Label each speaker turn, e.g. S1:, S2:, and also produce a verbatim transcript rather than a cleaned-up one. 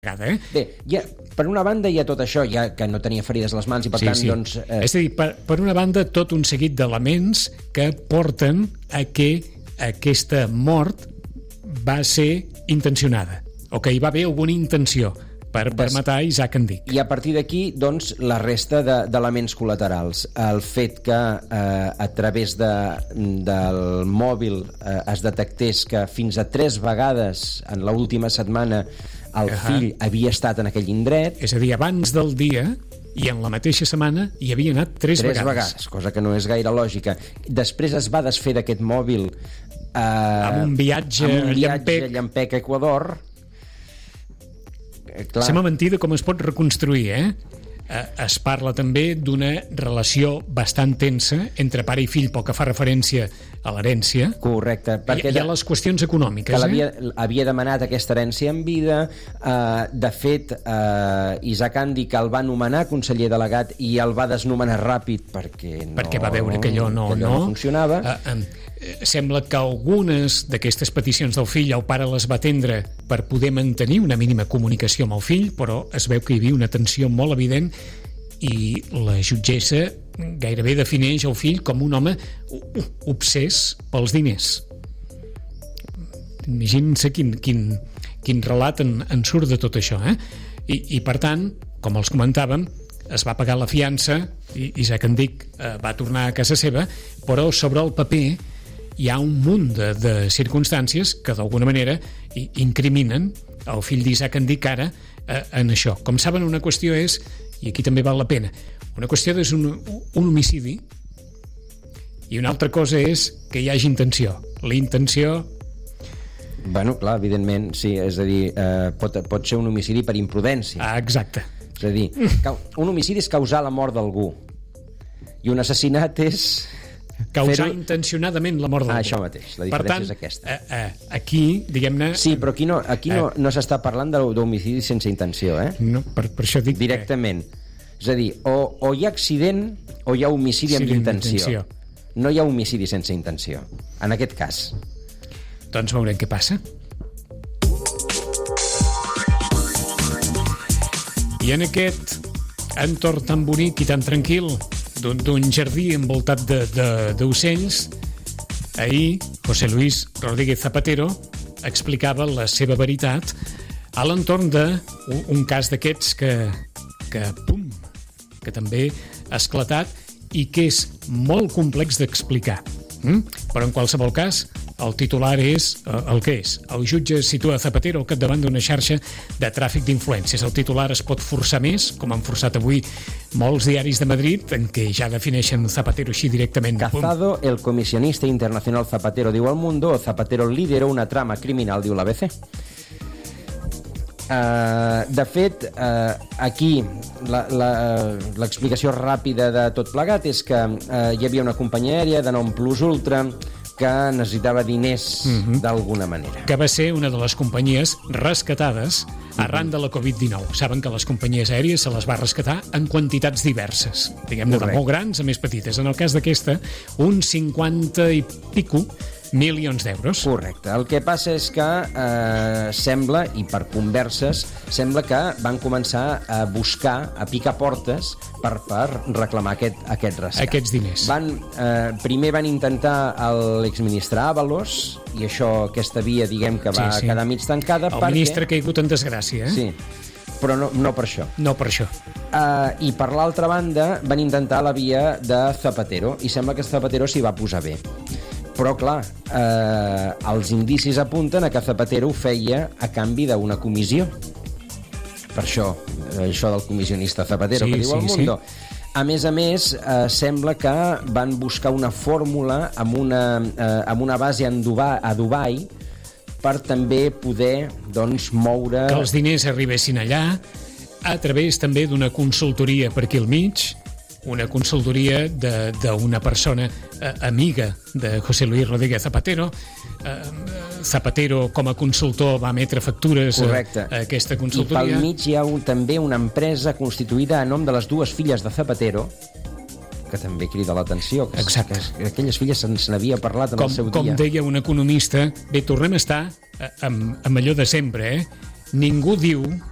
S1: Eh?
S2: Bé, ja, per una banda hi ha tot això, ja que no tenia ferides a les mans i per
S1: sí,
S2: tant,
S1: sí.
S2: doncs...
S1: Eh... És a dir, per, per una banda, tot un seguit d'elements que porten a que aquesta mort va ser intencionada, o que hi va haver alguna intenció per, per Des... matar Isaac Andic.
S2: I a partir d'aquí, doncs, la resta de, d'elements col·laterals. El fet que eh, a través de, del mòbil eh, es detectés que fins a tres vegades en l'última setmana el uh-huh. fill havia estat en aquell indret.
S1: És a dir, abans del dia i en la mateixa setmana hi havia anat tres,
S2: tres
S1: vegades.
S2: vegades, cosa que no és gaire lògica. Després es va desfer d'aquest mòbil eh,
S1: amb un viatge,
S2: amb un viatge
S1: llampec.
S2: a Llampec, Equador. Eh, clar.
S1: Sembla mentida com es pot reconstruir, eh? Es parla també d'una relació bastant tensa entre pare i fill pel que fa referència a l'herència.
S2: Correcte.
S1: Perquè hi, hi ha les qüestions econòmiques.
S2: Que l'havia,
S1: eh?
S2: havia demanat aquesta herència en vida. Uh, de fet, uh, Isaac Andic el va nomenar conseller delegat i el va desnomenar ràpid perquè no,
S1: perquè va veure que allò no,
S2: que allò
S1: no.
S2: no funcionava.
S1: Uh, um, sembla que algunes d'aquestes peticions del fill el pare les va atendre per poder mantenir una mínima comunicació amb el fill, però es veu que hi havia una tensió molt evident i la jutgessa gairebé defineix el fill com un home obsès pels diners. Imaginin-se quin, quin, quin relat en, en surt de tot això, eh? I, i per tant, com els comentàvem, es va pagar la fiança i Isaac Andic eh, va tornar a casa seva, però sobre el paper hi ha un munt de, de circumstàncies que d'alguna manera incriminen el fill d'Isaac Andic ara eh, en això. Com saben, una qüestió és, i aquí també val la pena, una qüestió és un, un homicidi i una altra cosa és que hi hagi intenció. La intenció...
S2: Bueno, clar, evidentment, sí, és a dir, eh, pot, pot ser un homicidi per imprudència.
S1: Ah, exacte.
S2: És a dir, un homicidi és causar la mort d'algú i un assassinat és...
S1: Causar fer-ho... intencionadament la mort d'algú.
S2: Ah, això mateix, la diferència
S1: per tant,
S2: és aquesta.
S1: Eh, eh, aquí, diguem-ne...
S2: Sí, però aquí no, aquí no, no s'està parlant d'homicidi sense intenció, eh?
S1: No, per, per això dic...
S2: Directament. Que... És a dir, o, o hi ha accident o hi ha homicidi amb intenció. intenció. No hi ha homicidi sense intenció, en aquest cas.
S1: Doncs veurem què passa. I en aquest entorn tan bonic i tan tranquil d'un jardí envoltat d'ocells, ahir José Luis Rodríguez Zapatero explicava la seva veritat a l'entorn d'un cas d'aquests que, que, pum, que també ha esclatat i que és molt complex d'explicar. Mm? Però en qualsevol cas, el titular és el que és. El jutge situa Zapatero al capdavant d'una xarxa de tràfic d'influències. El titular es pot forçar més, com han forçat avui molts diaris de Madrid, en què ja defineixen Zapatero així directament.
S2: Cazado, el comisionista internacional Zapatero, diu El Mundo, o Zapatero lideró una trama criminal, diu l'A B C. Uh, de fet, uh, aquí l'explicació ràpida de tot plegat és que uh, hi havia una companyia aèria de nom Plus Ultra que necessitava diners uh-huh. d'alguna manera.
S1: Que va ser una de les companyies rescatades arran de la covid dinou. Saben que les companyies aèries se les va rescatar en quantitats diverses, diguem-ne, de molt grans a més petites. En el cas d'aquesta, uns cinquanta i pico milions d'euros.
S2: Correcte. El que passa és que eh, sembla, i per converses, sembla que van començar a buscar, a picar portes per, per reclamar aquest, aquest rescat.
S1: Aquests diners.
S2: Van, eh, primer van intentar l'exministre Ábalos, i això, aquesta via, diguem que va sí, sí. quedar mig tancada.
S1: El
S2: perquè...
S1: ministre ha caigut en desgràcia, eh?
S2: Sí, però no, no per això.
S1: No per això.
S2: Uh, I per l'altra banda van intentar la via de Zapatero, i sembla que Zapatero s'hi va posar bé. Però, clar, eh, els indicis apunten a que Zapatero ho feia a canvi d'una comissió. Per això, això del comissionista Zapatero, sí, que diu
S1: sí,
S2: El Mundo.
S1: Sí.
S2: A més a més, eh, sembla que van buscar una fórmula amb una, eh, amb una base en Dubai, a Dubai per també poder, doncs, moure...
S1: Que els diners arribessin allà, a través també d'una consultoria per aquí al mig, una consultoria d'una persona eh, amiga de José Luis Rodríguez Zapatero. Eh, Zapatero, com a consultor, va emetre factures a, a aquesta consultoria.
S2: I pel mig hi ha un, també una empresa constituïda a nom de les dues filles de Zapatero, que també crida l'atenció.
S1: Exacte.
S2: Que, que aquelles filles se'n se n'havia parlat en
S1: com,
S2: el seu
S1: com
S2: dia.
S1: Com deia un economista, bé, tornem a estar amb, amb allò de sempre, eh? Ningú diu